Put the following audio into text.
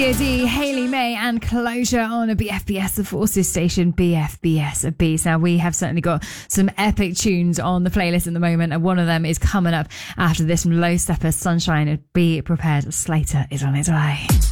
D, Hayley May and Closure on a BFBS, the Forces station, BFBS Beats. Now, we have certainly got some epic tunes on the playlist at the moment, and one of them is coming up after this from Low Stepper, Sunshine. Be prepared, Slater is on its way.